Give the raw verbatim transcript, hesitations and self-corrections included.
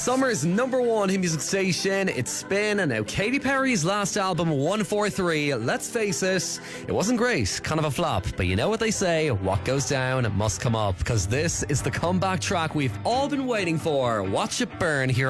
Summer's number one hit music station. It's Spin, and now Katy Perry's last album, one four three. Let's face it, it wasn't great, kind of a flop. But you know what they say, what goes down must come up, because this is the comeback track we've all been waiting for. Watch it burn here